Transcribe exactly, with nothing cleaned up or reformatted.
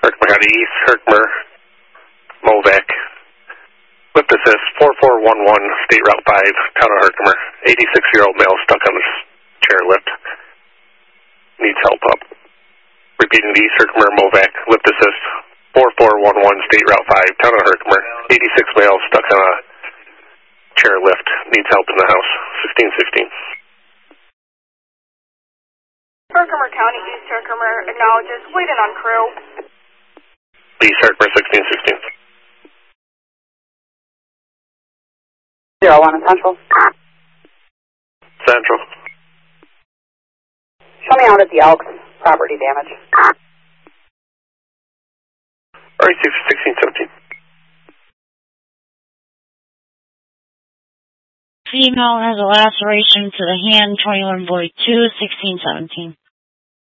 Herkimer County East, Herkimer, Movac. Lift assist, four four one one, State Route five, Town of Herkimer. eighty-six-year-old male stuck on his chairlift. Needs help up. Repeating the East Herkimer, Movac. Lift assist, four four one one, State Route five, Town of Herkimer. eighty-six male stuck on a chairlift. Needs help in the house. sixteen sixteen. Herkimer County East Herkimer acknowledges waiting on crew. East Herkimer, sixteen sixteen. Zero one Central. Central. Show me out at the Elks. Property damage. All right, sixteen seventeen. Female has a laceration to the hand, twenty-one forty-two, sixteen seventeen.